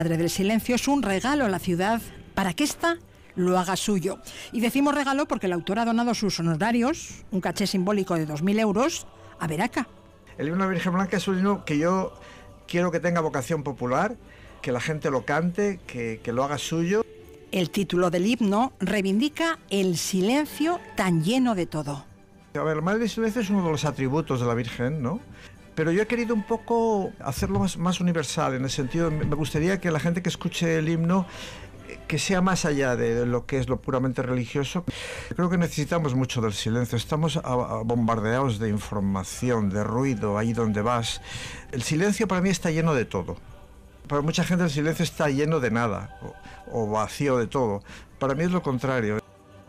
Madre del Silencio es un regalo a la ciudad para que ésta lo haga suyo. Y decimos regalo porque el autor ha donado sus honorarios, un caché simbólico de 2.000 euros, a Veraca. El himno a la Virgen Blanca es un himno que yo quiero que tenga vocación popular, que la gente lo cante, que lo haga suyo. El título del himno reivindica el silencio tan lleno de todo. A ver, la Madre del Silencio es uno de los atributos de la Virgen, ¿no? Pero yo he querido un poco hacerlo más universal, en el sentido, me gustaría que la gente que escuche el himno, que sea más allá de lo que es lo puramente religioso. Creo que necesitamos mucho del silencio, estamos bombardeados de información, de ruido, ahí donde vas. El silencio para mí está lleno de todo. Para mucha gente el silencio está lleno de nada, o vacío de todo. Para mí es lo contrario.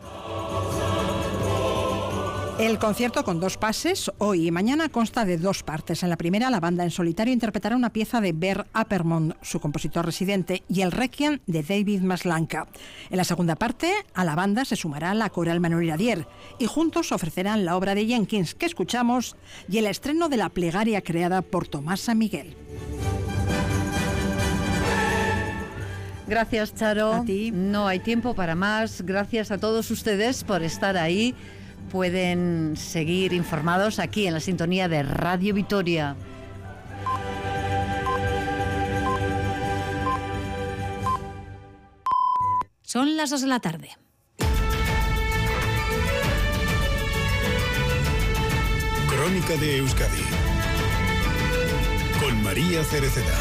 El concierto, con 2 pases, hoy y mañana, consta de 2 partes. En la primera, la banda en solitario interpretará una pieza de Bert Appermont, su compositor residente, y el Requiem de David Maslanka. En la segunda parte, a la banda se sumará la coral Manuel Iradier, y juntos ofrecerán la obra de Jenkins que escuchamos y el estreno de la plegaria creada por Tomás San Miguel. Gracias, Charo. A ti. No hay tiempo para más. Gracias a todos ustedes por estar ahí. Pueden seguir informados aquí en la sintonía de Radio Vitoria. Son las 2 de la tarde. Crónica de Euskadi con María Cereceda.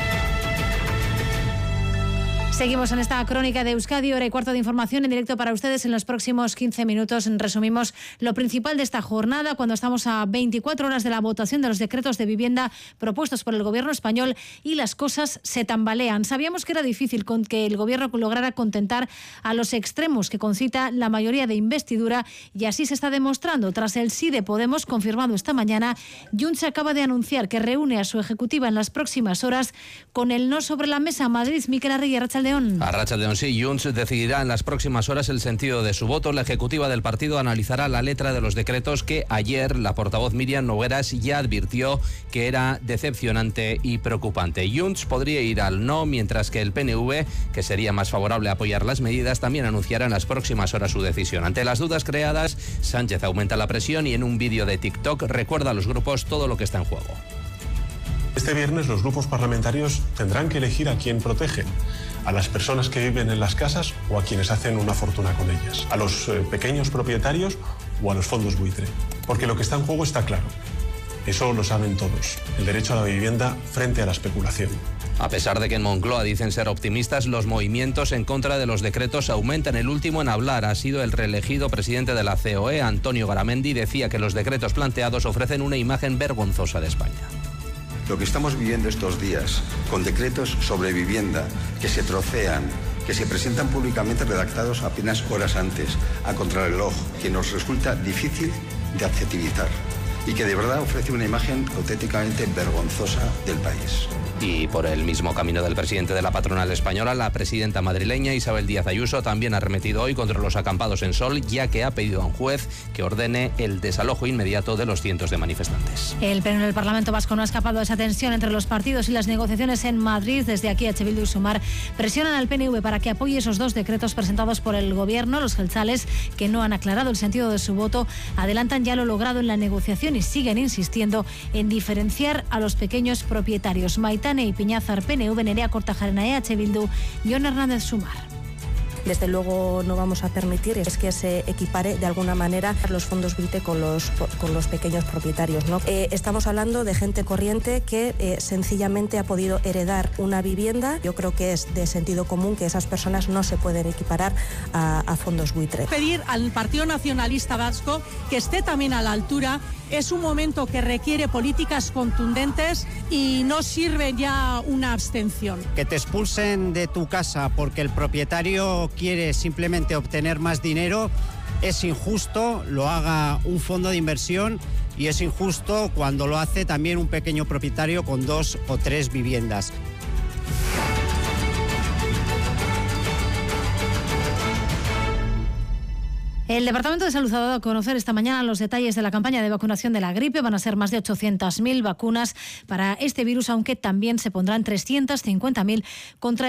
Seguimos en esta crónica de Euskadi, hora y cuarto de información en directo para ustedes. En los próximos 15 minutos resumimos lo principal de esta jornada, cuando estamos a 24 horas de la votación de los decretos de vivienda propuestos por el gobierno español, y las cosas se tambalean. Sabíamos que era difícil que el gobierno lograra contentar a los extremos que concita la mayoría de investidura, y así se está demostrando. Tras el sí de Podemos confirmado esta mañana, Junts acaba de anunciar que reúne a su ejecutiva en las próximas horas con el no sobre la mesa. Madrid, Miquel Arregui, Arratsaldeon. Arratsaldeon, sí. Junts decidirá en las próximas horas el sentido de su voto. La ejecutiva del partido analizará la letra de los decretos que ayer la portavoz Miriam Nogueras ya advirtió que era decepcionante y preocupante. Junts podría ir al no, mientras que el PNV, que sería más favorable a apoyar las medidas, también anunciará en las próximas horas su decisión. Ante las dudas creadas, Sánchez aumenta la presión y en un vídeo de TikTok recuerda a los grupos todo lo que está en juego. Este viernes los grupos parlamentarios tendrán que elegir a quién protegen: a las personas que viven en las casas o a quienes hacen una fortuna con ellas, a los pequeños propietarios o a los fondos buitre. Porque lo que está en juego está claro. Eso lo saben todos: el derecho a la vivienda frente a la especulación. A pesar de que en Moncloa dicen ser optimistas, los movimientos en contra de los decretos aumentan. El último en hablar ha sido el reelegido presidente de la COE, Antonio Garamendi. Decía que los decretos planteados ofrecen una imagen vergonzosa de España. Lo que estamos viviendo estos días, con decretos sobre vivienda que se trocean, que se presentan públicamente redactados apenas horas antes, a contrarreloj, que nos resulta difícil de adjetivizar y que de verdad ofrece una imagen auténticamente vergonzosa del país. Y por el mismo camino del presidente de la patronal española, la presidenta madrileña Isabel Díaz Ayuso también ha arremetido hoy contra los acampados en Sol, ya que ha pedido a un juez que ordene el desalojo inmediato de los cientos de manifestantes. El Pleno del Parlamento Vasco no ha escapado de esa tensión entre los partidos y las negociaciones en Madrid. Desde aquí, H. Bildu y Sumar presionan al PNV para que apoye esos 2 decretos presentados por el Gobierno. Los jeltzales, que no han aclarado el sentido de su voto, adelantan ya lo logrado en la negociación y siguen insistiendo en diferenciar a los pequeños propietarios. Maitane y Piñazar, PNV, Nerea Kortajarena, EH Bildu, Jon Hernández, Sumar. Desde luego no vamos a permitir es que se equipare de alguna manera los fondos buitre con los pequeños propietarios, ¿no? Estamos hablando de gente corriente que sencillamente ha podido heredar una vivienda. Yo creo que es de sentido común que esas personas no se pueden equiparar a fondos buitre. Pedir al Partido Nacionalista Vasco que esté también a la altura. Es un momento que requiere políticas contundentes y no sirve ya una abstención. Que te expulsen de tu casa porque el propietario quiere simplemente obtener más dinero es injusto, lo haga un fondo de inversión, y es injusto cuando lo hace también un pequeño propietario con 2 o 3 viviendas. El Departamento de Salud ha dado a conocer esta mañana los detalles de la campaña de vacunación de la gripe. Van a ser más de 800.000 vacunas para este virus, aunque también se pondrán 350.000 contra